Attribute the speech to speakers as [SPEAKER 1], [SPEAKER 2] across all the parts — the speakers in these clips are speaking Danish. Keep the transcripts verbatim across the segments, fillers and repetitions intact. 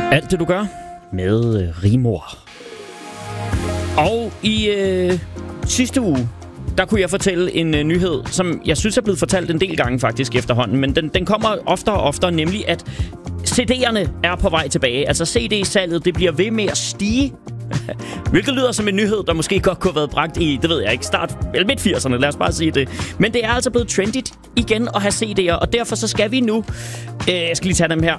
[SPEAKER 1] Alt det, du gør med øh, Rimor. Og i øh, sidste uge, der kunne jeg fortælle en øh, nyhed, som jeg synes er blevet fortalt en del gange faktisk efterhånden, men den, den kommer oftere og oftere, nemlig at C D'erne er på vej tilbage. Altså C D-salget, det bliver ved med at stige. Hvilket lyder som en nyhed, der måske godt kunne have været bragt i, det ved jeg ikke, start eller midt firserne, lad os bare sige det. Men det er altså blevet trendigt igen at have C D'er, og derfor så skal vi nu, øh, jeg skal lige tage dem her,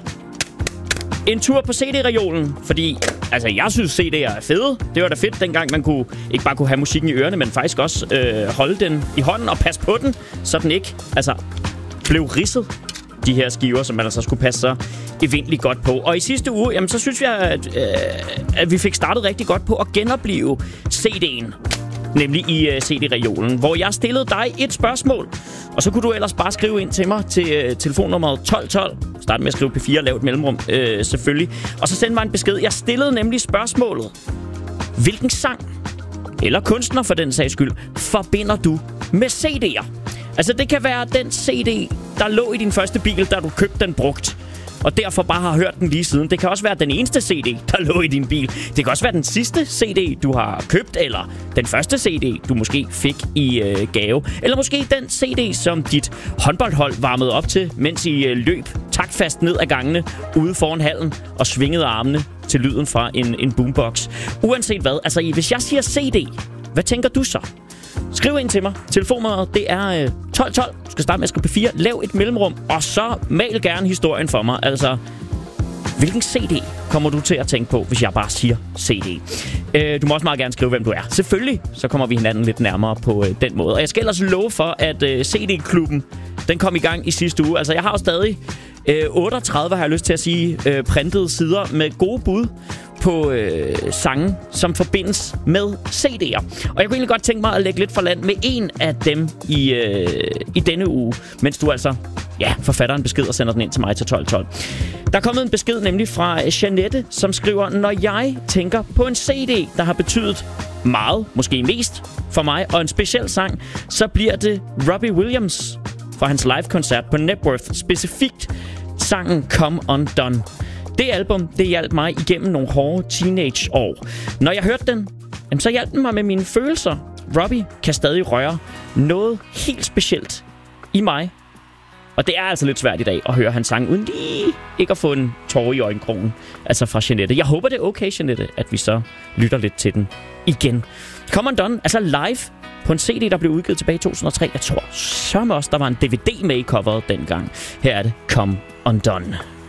[SPEAKER 1] en tur på C D-reolen, fordi altså, jeg synes, C D'er er fede. Det var da fedt, dengang man kunne ikke bare kunne have musikken i ørerne, men faktisk også øh, holde den i hånden og passe på den, så den ikke altså, blev ridset, de her skiver, som man altså skulle passe sig evindeligt godt på. Og i sidste uge, jamen, så synes jeg, at, øh, at vi fik startet rigtig godt på at genopleve C D'en. Nemlig i uh, C D-reolen, hvor jeg stillede dig et spørgsmål. Og så kunne du ellers bare skrive ind til mig til uh, telefonnummeret tolv tolv. Start med at skrive P fire, lav et mellemrum, øh, selvfølgelig. Og så send mig en besked. Jeg stillede nemlig spørgsmålet: hvilken sang, eller kunstner for den sags skyld, forbinder du med C D'er? Altså, det kan være den C D, der lå i din første bil, da du købte den brugt, og derfor bare har hørt den lige siden. Det kan også være den eneste C D, der lå i din bil. Det kan også være den sidste C D, du har købt, eller den første C D, du måske fik i øh, gave. Eller måske den C D, som dit håndboldhold varmede op til, mens I øh, løb taktfast ned ad gangene ude foran hallen og svingede armene til lyden fra en, en boombox. Uanset hvad, altså hvis jeg siger C D, hvad tænker du så? Skriv ind til mig. Telefonnummeret, det er øh, tolv tolv. Du skal starte med at skrive P fire. Lav et mellemrum, og så mal gerne historien for mig. Altså, hvilken C D kommer du til at tænke på, hvis jeg bare siger C D? Øh, du må også meget gerne skrive, hvem du er. Selvfølgelig, så kommer vi hinanden lidt nærmere på øh, den måde. Og jeg skal ellers love for, at øh, C D-klubben, den kom i gang i sidste uge. Altså, jeg har jo stadig øh, otteogtredive, har jeg lyst til at sige, øh, printede sider med gode bud på øh, sange, som forbindes med C D'er. Og jeg kunne egentlig godt tænke mig at lægge lidt for land med en af dem i, øh, i denne uge, mens du altså, ja, forfatter en besked og sender den ind til mig til tolv tolv. Der er kommet en besked nemlig fra Jeanette, som skriver: når jeg tænker på en C D, der har betydet meget, måske mest for mig, og en speciel sang, så bliver det Robbie Williams fra hans live-koncert på Networth, specifikt sangen Come Undone. Det album, det hjalp mig igennem nogle hårde teenageår. Når jeg hørte den, så hjalp den mig med mine følelser. Robbie kan stadig røre noget helt specielt i mig. Og det er altså lidt svært i dag at høre hans sang, uden lige ikke at få en tårer i øjenkrogen. Altså fra Jeanette. Jeg håber, det er okay, Jeanette, at vi så lytter lidt til den igen. Come Undone, altså live på en C D, der blev udgivet tilbage i to tusind og tre. Jeg tror sørme også, der var en D V D med i coveret dengang. Her er det Come Undone.